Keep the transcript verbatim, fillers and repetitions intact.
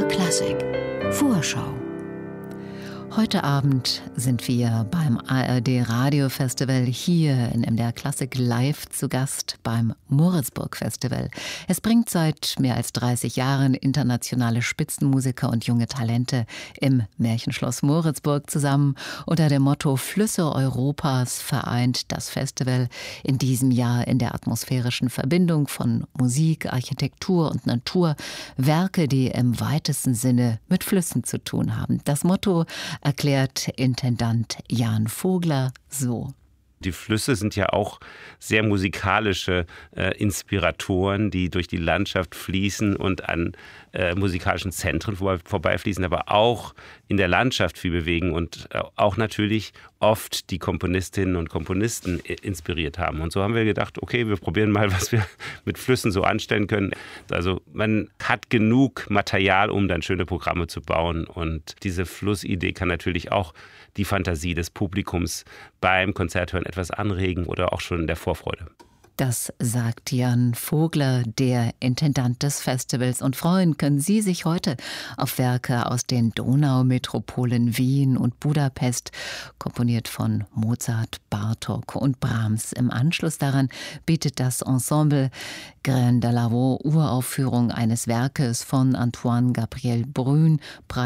Klassik Vorschau. Heute Abend sind wir beim A R D Radiofestival hier in M D R Klassik live zu Gast beim Moritzburg Festival. Es bringt seit mehr als dreißig Jahren internationale Spitzenmusiker und junge Talente im Märchenschloss Moritzburg zusammen. Unter dem Motto Flüsse Europas vereint das Festival in diesem Jahr in der atmosphärischen Verbindung von Musik, Architektur und Natur Werke, die im weitesten Sinne mit Flüssen zu tun haben. Das Motto erklärt Intendant Jan Vogler so. Die Flüsse sind ja auch sehr musikalische äh, Inspiratoren, die durch die Landschaft fließen und an äh, musikalischen Zentren vor, vorbeifließen, aber auch in der Landschaft viel bewegen und äh, auch natürlich oft die Komponistinnen und Komponisten äh, inspiriert haben. Und so haben wir gedacht, okay, wir probieren mal, was wir mit Flüssen so anstellen können. Also man hat genug Material, um dann schöne Programme zu bauen. Und diese Flussidee kann natürlich auch die Fantasie des Publikums beim Konzerthören etwas anregen oder auch schon in der Vorfreude. Das sagt Jan Vogler, der Intendant des Festivals. Und freuen können Sie sich heute auf Werke aus den Donaumetropolen Wien und Budapest, komponiert von Mozart, Bartók und Brahms. Im Anschluss daran bietet das Ensemble Grain de la Veau Uraufführung eines Werkes von Antoine Gabriel Brün,